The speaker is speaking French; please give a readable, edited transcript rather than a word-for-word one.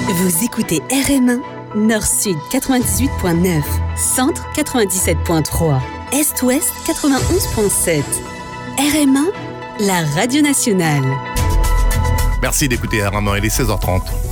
Vous écoutez RM1, Nord-Sud 98.9, Centre 97.3, Est-Ouest 91.7. RM1, la radio nationale. Merci d'écouter RM1, il est 16h30.